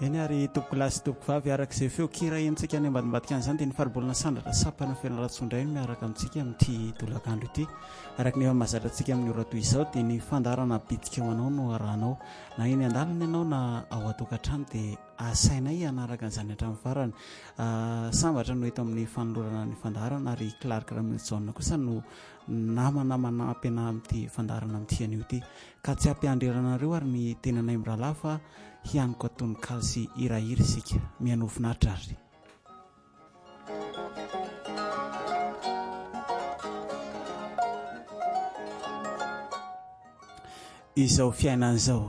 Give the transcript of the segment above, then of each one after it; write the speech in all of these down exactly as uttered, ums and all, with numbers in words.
eny ary topoko lasy topoko vavy arak'izay feo kira entsika any ambadimbadika an'izany dia ny faribolana sandratra sapana fianaratsondray miaraka amintsika amin'ity dolakandro ity araka ny efa mahazatra antsika amin'ny ora toy izao dia ny fandarana bitika ho anao no arahanao na eny an-dalana ianao na ao atokantrano dia asainay anaraka an'izany hatramin'ny farany sambatra no eto amin'ny fanolorana ny fandarana ary Clark Ramilson kosa no namana manampy ana amin'ity fandarana amin'ity anio ity ka tsy ampiandreranareo ary ny tenanay mirahalahy fa hianiko atony kalsy irahiry isika mianofinaritra ary izao fiainan'izao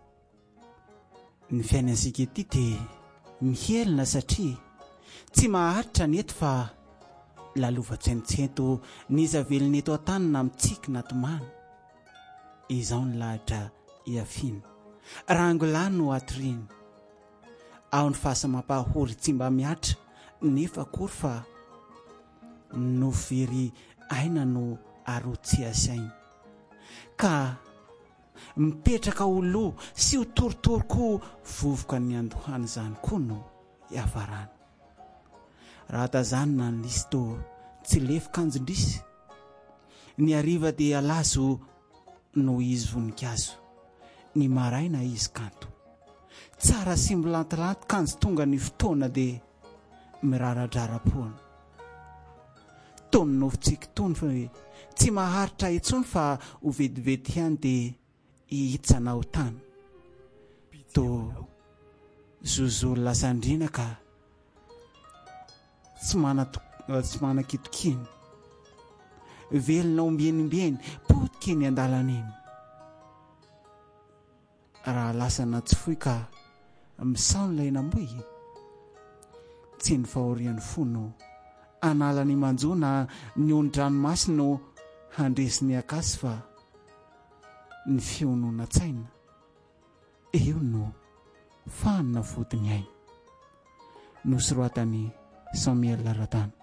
ny fiainansika ity dia mihelina satria tsy maharitra ny eto fa lalova-tsentsento ny zaveliny eto an-tany na mitsikina tomany izao ny lahatra hiafiana rangolahy no atoriana ao ny fahasamam-pahahory tsy mba miatra nefa kory fa no very aina no arotsy asaina ka mipetraka olo sy ho toritoroko vovoka ny andohany izany koa no hiavarana raha tazanina ny listo tsy lefikanjondrisy ny ariva dia lazo no izy voninkazo ny maraina izy kanto tsara sy milantilanty kanjo tonga ny fotoana dia miraradrarapoana tony nofontsika tony fa tsy maharitra etsony fa ho vetivety ihany dia hihitsanao tany to zozo lasandrina ka tsy mana tsy mana-kitokiny velona ombienimbieny potikeny an-dalana eny raha lasana tsy foy ka misaona ilay namboy tsy ny fahorian'ny fono anala ny manjona ny ondranomasy no handresiny akasy fa ny fionona tsaina eo no fanina fotony aina nosoroatany Samuel Laratany.